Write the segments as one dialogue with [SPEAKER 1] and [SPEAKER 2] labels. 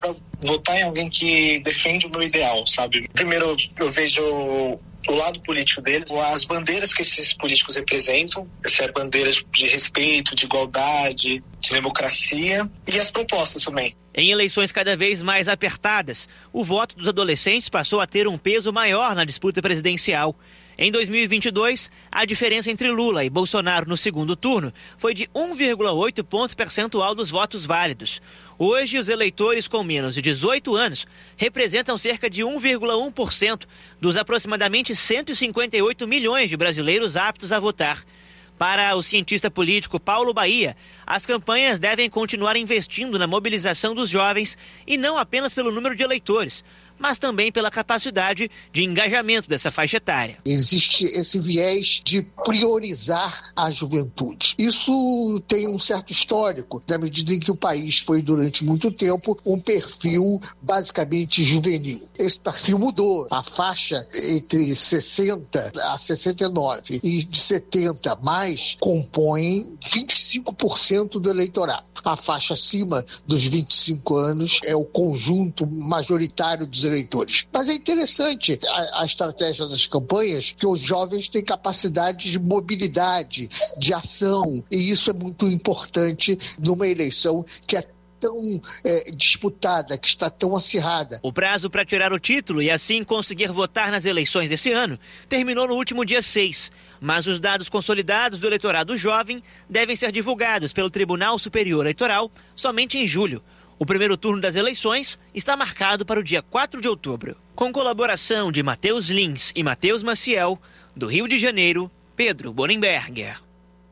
[SPEAKER 1] para votar em alguém que defende o meu ideal, sabe? Primeiro, eu vejo o lado político dele, as bandeiras que esses políticos representam, essas bandeiras de respeito, de igualdade, de democracia, e as propostas também.
[SPEAKER 2] Em eleições cada vez mais apertadas, o voto dos adolescentes passou a ter um peso maior na disputa presidencial. Em 2022, a diferença entre Lula e Bolsonaro no segundo turno foi de 1,8 ponto percentual dos votos válidos. Hoje, os eleitores com menos de 18 anos representam cerca de 1,1% dos aproximadamente 158 milhões de brasileiros aptos a votar. Para o cientista político Paulo Bahia, as campanhas devem continuar investindo na mobilização dos jovens e não apenas pelo número de eleitores, mas também pela capacidade de engajamento dessa faixa etária.
[SPEAKER 3] Existe esse viés de priorizar a juventude. Isso tem um certo histórico, na medida em que o país foi, durante muito tempo, um perfil basicamente juvenil. Esse perfil mudou. A faixa entre 60 a 69 e de 70 mais compõe 25% do eleitorado. A faixa acima dos 25 anos é o conjunto majoritário dos eleitores. Mas é interessante a estratégia das campanhas, que os jovens têm capacidade de mobilidade, de ação, e isso é muito importante numa eleição que é tão disputada, que está tão acirrada.
[SPEAKER 2] O prazo para tirar o título e assim conseguir votar nas eleições desse ano terminou no último dia 6. Mas os dados consolidados do eleitorado jovem devem ser divulgados pelo Tribunal Superior Eleitoral somente em julho. O primeiro turno das eleições está marcado para o dia 4 de outubro. Com colaboração de Matheus Lins e Matheus Maciel, do Rio de Janeiro, Pedro Bonenberger.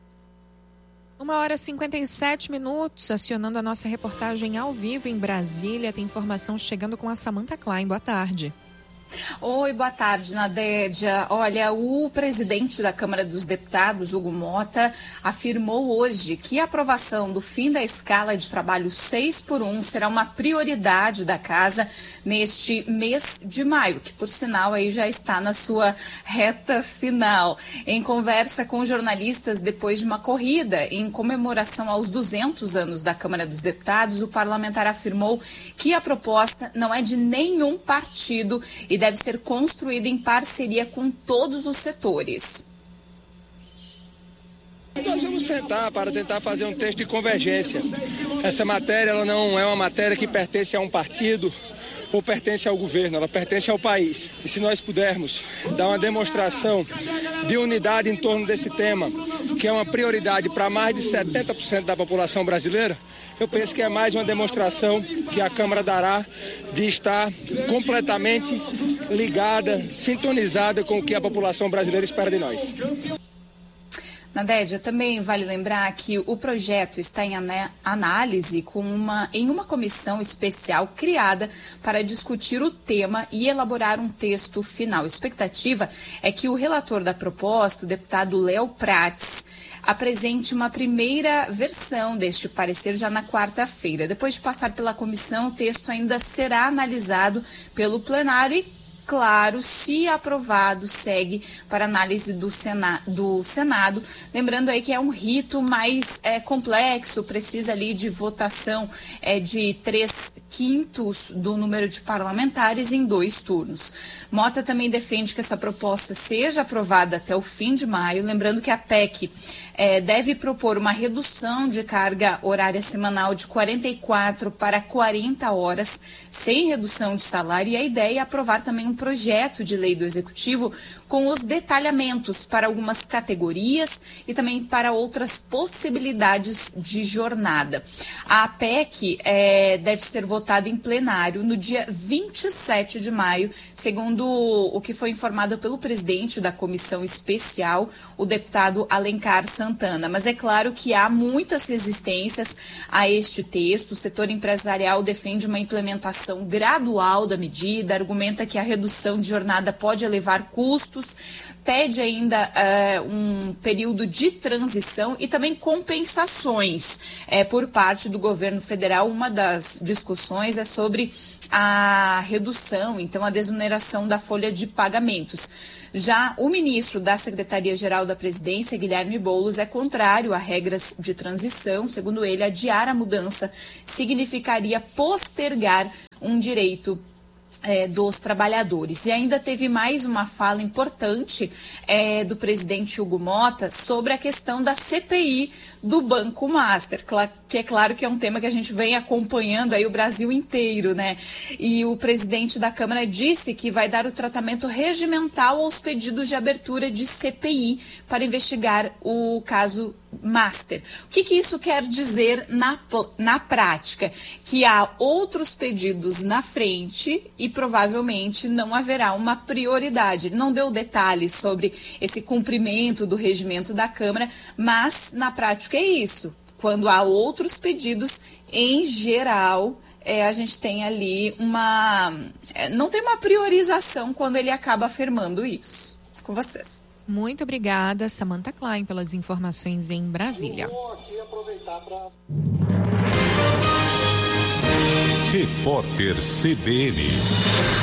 [SPEAKER 4] 1h57, acionando a nossa reportagem ao vivo em Brasília. Tem informação chegando com a Samantha Klein. Boa tarde.
[SPEAKER 5] Oi, boa tarde, Nadédia. Olha, o presidente da Câmara dos Deputados, Hugo Mota, afirmou hoje que a aprovação do fim da escala de trabalho 6x1 será uma prioridade da casa neste mês de maio, que por sinal aí já está na sua reta final. Em conversa com jornalistas depois de uma corrida em comemoração aos 200 anos da Câmara dos Deputados, o parlamentar afirmou que a proposta não é de nenhum partido e deve ser construída em parceria com todos os setores.
[SPEAKER 6] Nós vamos sentar para tentar fazer um texto de convergência. Essa matéria ela não é uma matéria que pertence a um partido ou pertence ao governo, ela pertence ao país. E se nós pudermos dar uma demonstração de unidade em torno desse tema, que é uma prioridade para mais de 70% da população brasileira, eu penso que é mais uma demonstração que a Câmara dará de estar completamente ligada, sintonizada com o que a população brasileira espera de nós.
[SPEAKER 5] Nadédia, também vale lembrar que o projeto está em análise em uma comissão especial criada para discutir o tema e elaborar um texto final. A expectativa é que o relator da proposta, o deputado Léo Prates, apresente uma primeira versão deste parecer já na quarta-feira. Depois de passar pela comissão, o texto ainda será analisado pelo plenário e, claro, se aprovado, segue para análise do Senado. Lembrando aí que é um rito mais complexo, precisa ali de votação de 3/5 do número de parlamentares em 2 turnos. Mota também defende que essa proposta seja aprovada até o fim de maio, lembrando que a PEC deve propor uma redução de carga horária semanal de 44 para 40 horas, sem redução de salário, e a ideia é aprovar também um projeto de lei do Executivo com os detalhamentos para algumas categorias e também para outras possibilidades de jornada. A PEC deve ser votada em plenário no dia 27 de maio, segundo o que foi informado pelo presidente da comissão especial, o deputado Alencar Santana. Mas é claro que há muitas resistências a este texto. O setor empresarial defende uma implementação gradual da medida, argumenta que a redução de jornada pode elevar custos, pede ainda um período de transição e também compensações por parte do governo federal. Uma das discussões é sobre a redução, então a desoneração da folha de pagamentos. Já o ministro da Secretaria-Geral da Presidência, Guilherme Boulos, é contrário a regras de transição. Segundo ele, adiar a mudança significaria postergar um direito dos trabalhadores. E ainda teve mais uma fala importante do presidente Hugo Motta sobre a questão da CPI do Banco Master, que é claro que é um tema que a gente vem acompanhando aí o Brasil inteiro, né? E o presidente da Câmara disse que vai dar o tratamento regimental aos pedidos de abertura de CPI para investigar o caso Master. O que isso quer dizer na prática? Que há outros pedidos na frente e provavelmente não haverá uma prioridade. Ele não deu detalhes sobre esse cumprimento do regimento da Câmara, mas na prática é isso. Quando há outros pedidos, em geral, a gente tem ali não tem uma priorização quando ele acaba afirmando isso. Com vocês.
[SPEAKER 4] Muito obrigada, Samantha Klein, pelas informações em Brasília.
[SPEAKER 7] Repórter CBN.